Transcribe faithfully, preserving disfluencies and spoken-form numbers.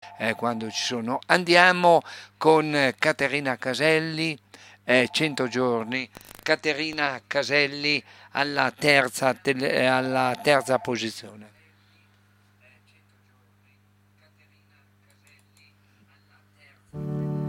eh, quando ci sono. Andiamo con eh, Caterina Caselli, eh, cento giorni. Caterina Caselli alla terza, tele- alla terza posizione.